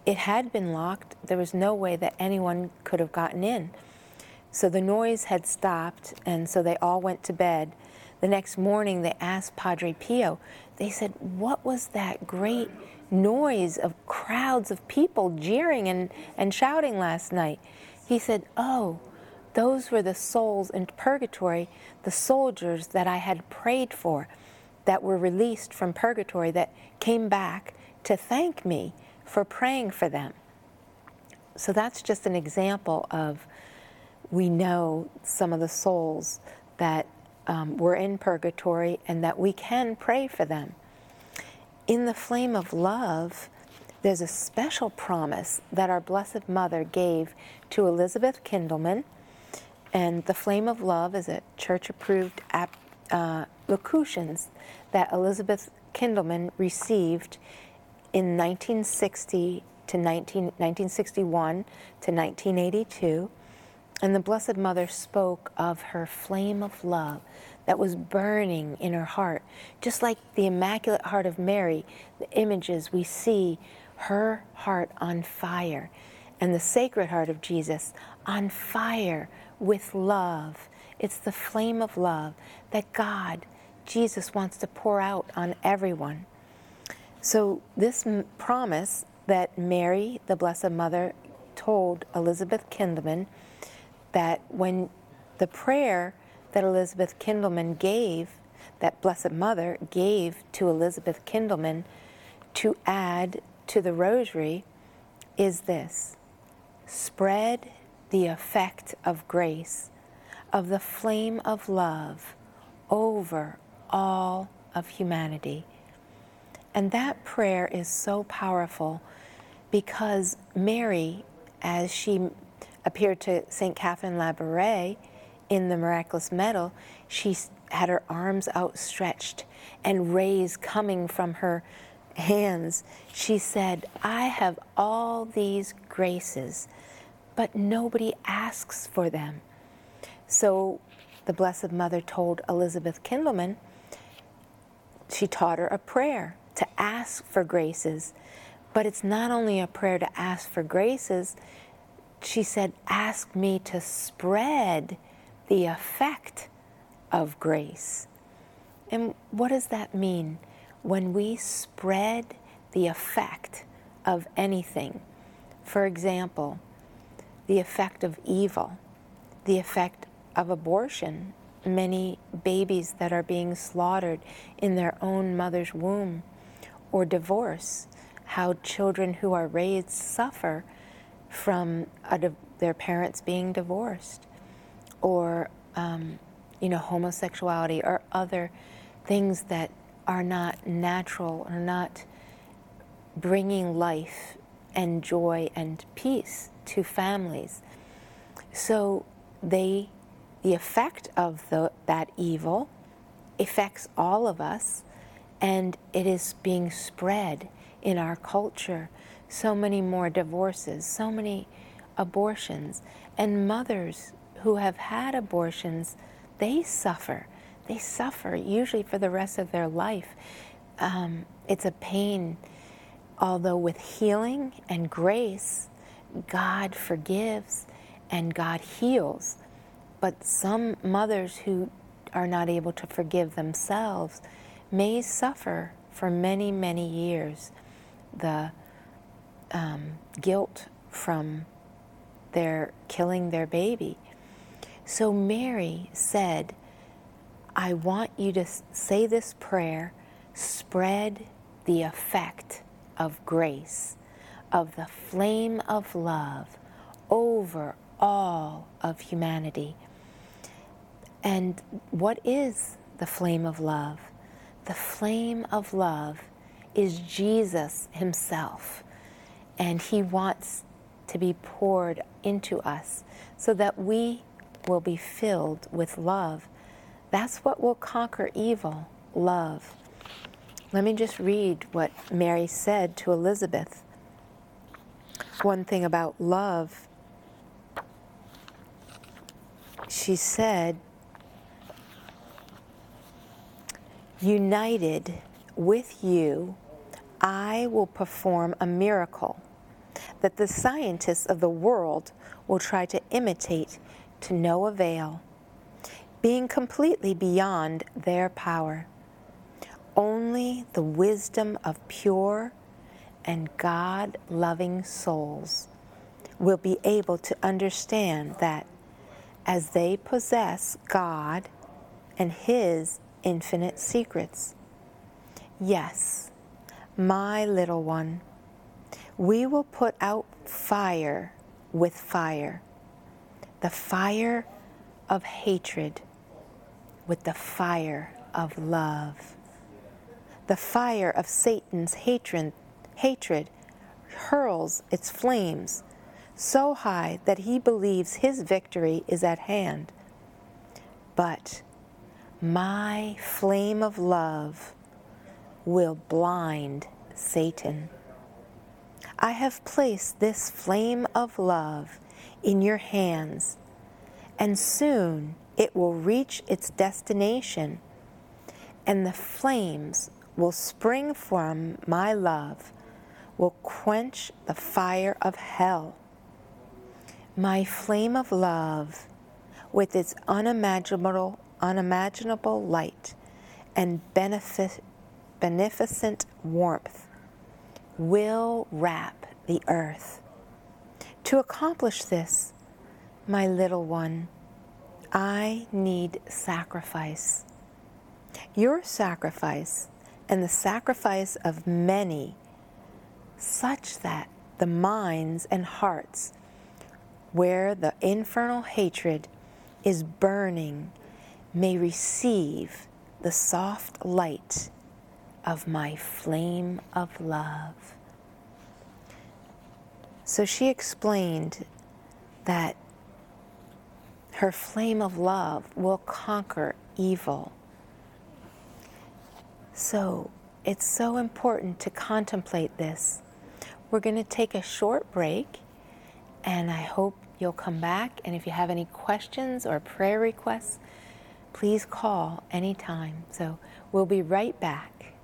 it had been locked. There was no way that anyone could have gotten in. So the noise had stopped, and so they all went to bed. The next morning, they asked Padre Pio, they said, what was that great noise of crowds of people jeering and shouting last night? He said, oh, those were the souls in purgatory, the soldiers that I had prayed for, that were released from purgatory, that came back to thank me for praying for them. So that's just an example of, we know some of the souls that were in purgatory and that we can pray for them. In the flame of love, there's a special promise that our Blessed Mother gave to Elizabeth Kindelman. And the flame of love is a church-approved locutions that Elizabeth Kindelman received in 1961 to 1982. And the Blessed Mother spoke of her flame of love that was burning in her heart. Just like the Immaculate Heart of Mary, the images we see, her heart on fire, and the Sacred Heart of Jesus on fire with love. It's the flame of love that God, Jesus, wants to pour out on everyone. So this promise that Mary, the Blessed Mother, told Elizabeth Kindelman, that when the prayer that Elizabeth Kindelman gave, that Blessed Mother gave to Elizabeth Kindelman to add to the rosary, is this: spread the effect of grace, of the flame of love, over all of humanity. And that prayer is so powerful because Mary, as she appeared to St. Catherine Labouré in the Miraculous Medal, she had her arms outstretched and rays coming from her hands. She said, I have all these graces, but nobody asks for them. So the Blessed Mother told Elizabeth Kindelman, she taught her a prayer to ask for graces. But it's not only a prayer to ask for graces. She said, ask me to spread the effect of grace. And what does that mean? When we spread the effect of anything, for example, the effect of evil, the effect of abortion, many babies that are being slaughtered in their own mother's womb, or divorce, how children who are raised suffer from their parents being divorced, or homosexuality, or other things that are not natural, or not bringing life and joy and peace to families. So the effect of that evil affects all of us, and it is being spread in our culture. So many more divorces, so many abortions, and mothers who have had abortions, they suffer. They suffer usually for the rest of their life. It's a pain, although with healing and grace, God forgives and God heals. But some mothers who are not able to forgive themselves may suffer for many, many years the guilt from their killing their baby. So Mary said, I want you to say this prayer, spread the effect of grace, of the flame of love over all of humanity. And what is the flame of love? The flame of love is Jesus himself, and he wants to be poured into us so that we will be filled with love. That's what will conquer evil, love. Let me just read what Mary said to Elizabeth. One thing about love, she said, united with you, I will perform a miracle. that the scientists of the world will try to imitate to no avail, being completely beyond their power. Only the wisdom of pure and God-loving souls will be able to understand that as they possess God and His infinite secrets. Yes, my little one, we will put out fire with fire, the fire of hatred with the fire of love. The fire of Satan's hatred hurls its flames so high that he believes his victory is at hand. But my flame of love will blind Satan. I have placed this flame of love in your hands, and soon it will reach its destination, and the flames will spring from my love, will quench the fire of hell. My flame of love, with its unimaginable light and beneficent warmth, will wrap the earth. To accomplish this, my little one, I need sacrifice. Your sacrifice and the sacrifice of many, such that the minds and hearts where the infernal hatred is burning may receive the soft light of my flame of love. So she explained that her flame of love will conquer evil. So it's so important to contemplate this. We're going to take a short break, and I hope you'll come back. And if you have any questions or prayer requests, please call anytime. So we'll be right back.